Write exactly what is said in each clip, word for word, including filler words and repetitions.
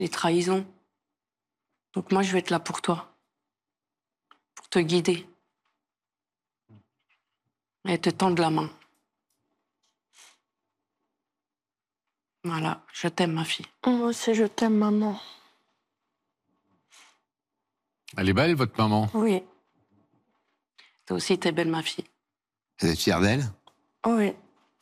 les trahisons. Donc moi, je vais être là pour toi, pour te guider et te tendre la main. Voilà, je t'aime, ma fille. Moi aussi, je t'aime, maman. Elle est belle, votre maman? Oui. Toi aussi, t'es belle, ma fille. Vous êtes fière d'elle? Oui.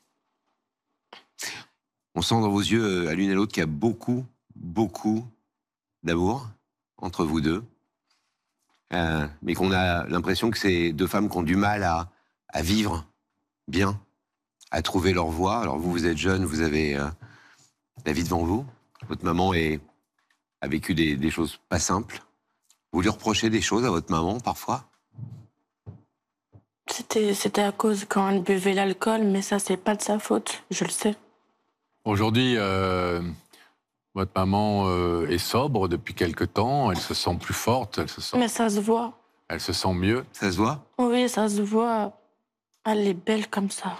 On sent dans vos yeux, à l'une et l'autre, qu'il y a beaucoup, beaucoup d'amour entre vous deux. Euh, mais qu'on a l'impression que c'est deux femmes qui ont du mal à, à vivre bien, à trouver leur voie. Alors vous, vous êtes jeune, vous avez euh, la vie devant vous. Votre maman est, a vécu des, des choses pas simples. Vous lui reprochez des choses à votre maman, parfois? C'était, c'était à cause quand elle buvait l'alcool, mais ça, c'est pas de sa faute, je le sais. Aujourd'hui, euh, votre maman euh, est sobre depuis quelque temps, elle se sent plus forte, elle se sent, Mais ça se voit. elle se sent mieux. Ça se voit? Oui, ça se voit. Elle est belle comme ça.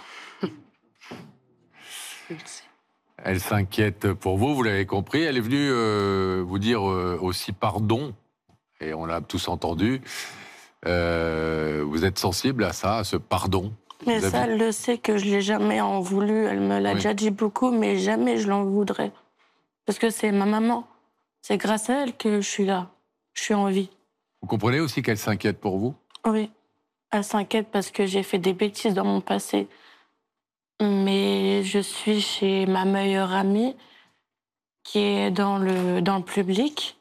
Merci. Elle s'inquiète pour vous, vous l'avez compris. Elle est venue euh, vous dire euh, aussi pardon, et on l'a tous entendu. Euh, vous êtes sensible à ça, à ce pardon? Mais Vous ça, avez... elle le sait que je l'ai jamais en voulu. Elle me l'a Oui. déjà dit beaucoup, mais jamais je l'en voudrais. Parce que c'est ma maman. C'est grâce à elle que je suis là. Je suis en vie. Vous comprenez aussi qu'elle s'inquiète pour vous? Oui. Elle s'inquiète parce que j'ai fait des bêtises dans mon passé. Mais je suis chez ma meilleure amie qui est dans le, dans le public.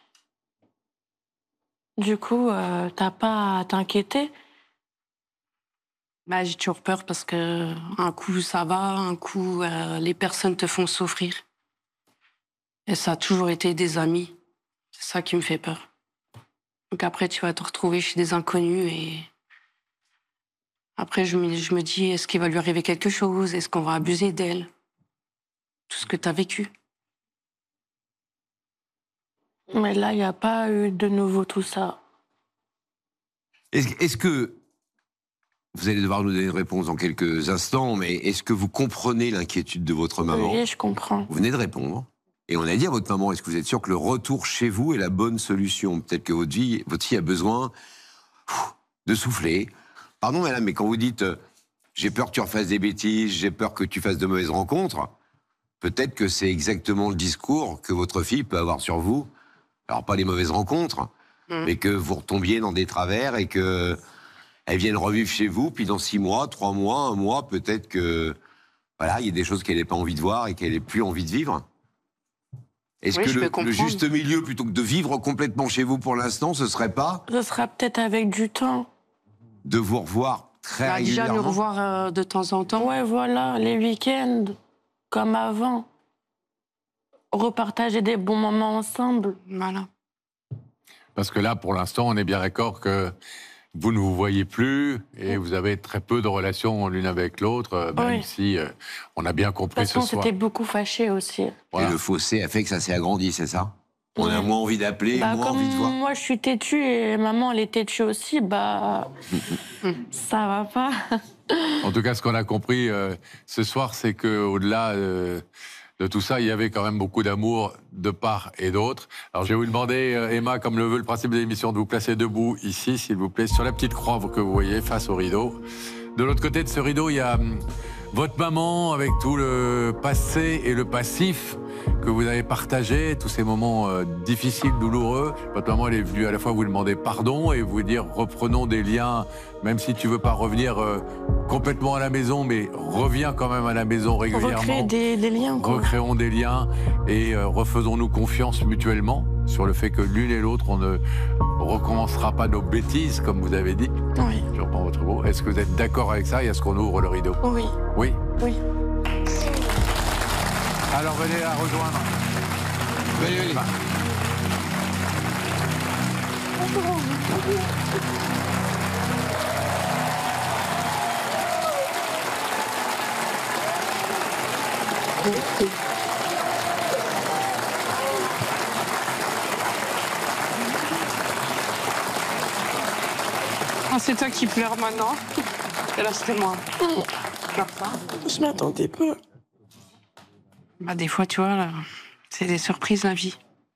Du coup, euh, t'as pas à t'inquiéter. Bah, j'ai toujours peur parce que un coup ça va, un coup euh, les personnes te font souffrir. Et ça a toujours été des amis. C'est ça qui me fait peur. Donc après, tu vas te retrouver chez des inconnus et après, je me, je me dis, est-ce qu'il va lui arriver quelque chose? Est-ce qu'on va abuser d'elle? Tout ce que tu as vécu. Mais là, il n'y a pas eu de nouveau tout ça. Est-ce, est-ce que, vous allez devoir nous donner une réponse dans quelques instants, mais est-ce que vous comprenez l'inquiétude de votre maman? Oui, je comprends. Vous venez de répondre. Et on a dit à votre maman, est-ce que vous êtes sûr que le retour chez vous est la bonne solution? Peut-être que votre, vie, votre fille a besoin pff, de souffler. Pardon madame, mais quand vous dites euh, j'ai peur que tu refasses des bêtises, j'ai peur que tu fasses de mauvaises rencontres, peut-être que c'est exactement le discours que votre fille peut avoir sur vous. Alors pas les mauvaises rencontres, mmh. mais que vous retombiez dans des travers et que elle vienne revivre chez vous, puis dans six mois, trois mois, un mois, peut-être que voilà, il y a des choses qu'elle n'ait pas envie de voir et qu'elle n'ait plus envie de vivre. Est-ce Oui, que je peux le, le juste milieu, plutôt que de vivre complètement chez vous pour l'instant, ce serait pas Ce sera peut-être avec du temps. de vous revoir très Bah, déjà régulièrement? nous revoir euh, de temps en temps. Ouais, voilà, les week-ends, comme avant. Repartager des bons moments ensemble. Voilà. Parce que là, pour l'instant, on est bien d'accord que vous ne vous voyez plus et vous avez très peu de relations l'une avec l'autre, même Oui. si euh, on a bien compris Parce ce qu'on soir. s'était beaucoup fâchés aussi. Voilà. Et le fossé a fait que ça s'est agrandi, c'est ça? On a Ouais. moins envie d'appeler, Bah, moins comme envie de voir. moi, je suis têtue et maman, elle est têtue aussi, bah, ça va pas. En tout cas, ce qu'on a compris euh, ce soir, c'est qu'au-delà euh, de tout ça, il y avait quand même beaucoup d'amour de part et d'autre. Alors, je vais vous demander, euh, Emma, comme le veut le principe de l'émission, de vous placer debout ici, s'il vous plaît, sur la petite croix que vous voyez face au rideau. De l'autre côté de ce rideau, il y a hum, votre maman avec tout le passé et le passif que vous avez partagé, tous ces moments euh, difficiles, douloureux. Votre maman, elle est venue à la fois vous demander pardon et vous dire reprenons des liens, même si tu veux pas revenir euh, complètement à la maison, mais reviens quand même à la maison régulièrement. Recréer des, des liens, quoi. Recréons des liens et euh, refaisons-nous confiance mutuellement sur le fait que l'une et l'autre, on ne recommencera pas nos bêtises, comme vous avez dit. Oui. Je reprends votre mot. Est-ce que vous êtes d'accord avec ça et est-ce qu'on ouvre le rideau? Oui. Oui. Oui. Alors venez la rejoindre. Venez, venez. Bah. Ah, c'est toi qui pleures maintenant. Et là, c'était moi. Pleure pas. Je m'attendais pas. Bah, des fois, tu vois, là, c'est des surprises, la vie.